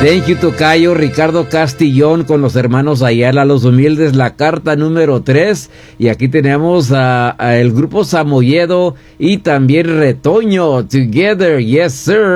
Thank you, tocayo Ricardo Castillón con los hermanos Ayala, los humildes, la carta número 3. Y aquí tenemos a el grupo Samoyedo y también Retoño. Together, yes sir.